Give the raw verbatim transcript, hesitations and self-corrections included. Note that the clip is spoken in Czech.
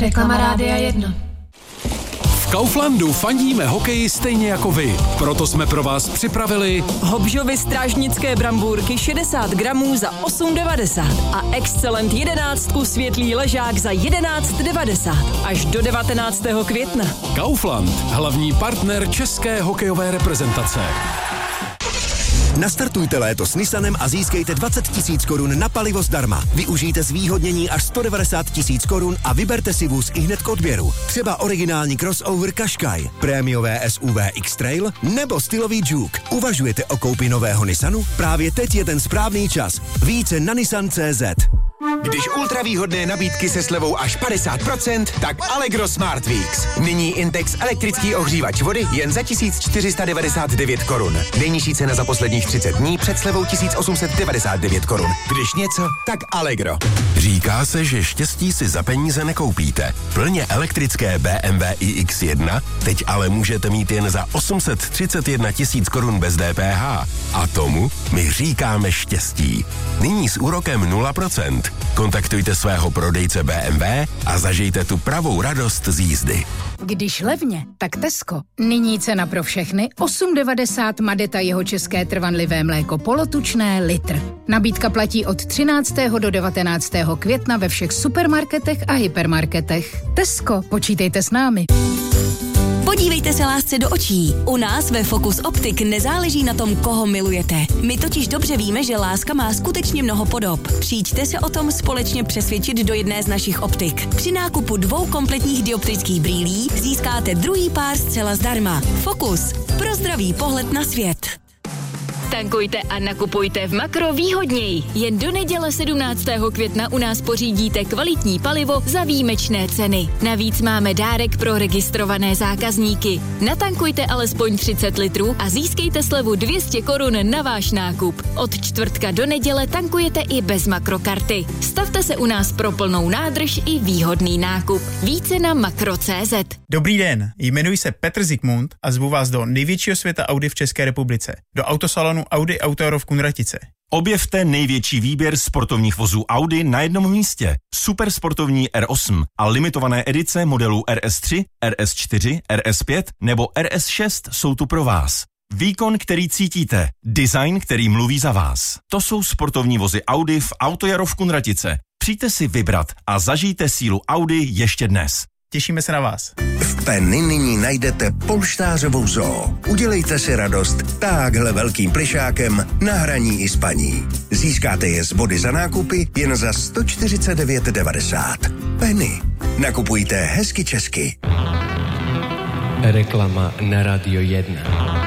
Reklama Rádia jedna. V Kauflandu fandíme hokeji stejně jako vy. Proto jsme pro vás připravili Hobžovy strážnické brambůrky šedesát gramů za osm devadesát a Excellent jedenáctku světlý ležák za jedenáct devadesát až do devatenáctého května. Kaufland, hlavní partner české hokejové reprezentace. Nastartujte léto s Nissanem a získejte dvacet tisíc korun na palivo zdarma. Využijte zvýhodnění až sto devadesát tisíc korun a vyberte si vůz ihned k odběru. Třeba originální crossover Qashqai, prémiové S U V X-Trail nebo stylový Juke. Uvažujete o koupi nového Nissanu? Právě teď je ten správný čas. Více na nissan tečka cé zet. Když ultravýhodné nabídky se slevou až padesát procent, tak Allegro Smart Weeks. Nyní Intex elektrický ohřívač vody jen za tisíc čtyři sta devadesát devět korun. Nejnižší cena za posledních třicet dní před slevou tisíc osm set devadesát devět korun. Když něco, tak Allegro. Říká se, že štěstí si za peníze nekoupíte. Plně elektrické bé em vé i iks jedna teď ale můžete mít jen za osm set třicet jedna tisíc korun bez D P H. A tomu my říkáme štěstí. Nyní s úrokem nula procent. Kontaktujte svého prodejce bé em vé a zažijte tu pravou radost z jízdy. Když levně, tak Tesco. Nyní cena pro všechny osm devadesát Madeta jeho české trvanlivé mléko polotučné litr. Nabídka platí od třináctého do devatenáctého května ve všech supermarketech a hypermarketech. Tesco, počítejte s námi. Podívejte se lásce do očí. U nás ve Focus Optik nezáleží na tom, koho milujete. My totiž dobře víme, že láska má skutečně mnoho podob. Přijďte se o tom společně přesvědčit do jedné z našich optik. Při nákupu dvou kompletních dioptrických brýlí získáte druhý pár zcela zdarma. Focus. Pro zdravý pohled na svět. Tankujte a nakupujte v Makro výhodněji. Jen do neděle sedmnáctého května u nás pořídíte kvalitní palivo za výjimečné ceny. Navíc máme dárek pro registrované zákazníky. Natankujte alespoň třicet litrů a získejte slevu dvě stě korun na váš nákup. Od čtvrtka do neděle tankujete i bez makrokarty. Stavte se u nás pro plnou nádrž i výhodný nákup. Více na makro tečka cé zet. Dobrý den, jmenuji se Petr Zikmund a zvu vás do největšího světa Audi v České republice. Do autosalonu Audi Auto v Kunratice. Objevte největší výběr sportovních vozů Audi na jednom místě. Supersportovní R osm a limitované edice modelů R S tři, R S čtyři, R S pět nebo R S šest jsou tu pro vás. Výkon, který cítíte, design, který mluví za vás. To jsou sportovní vozy Audi v Autojaro v Kunratice. Přijďte si vybrat a zažijte sílu Audi ještě dnes. Těšíme se na vás. V Penny nyní najdete polštářovou zoo. Udělejte si radost táhle velkým plišákem na hraní i spaní. Získáte je z body za nákupy jen za sto čtyřicet devět devadesát. Penny. Nakupujte hezky česky. Reklama na Radio jedna.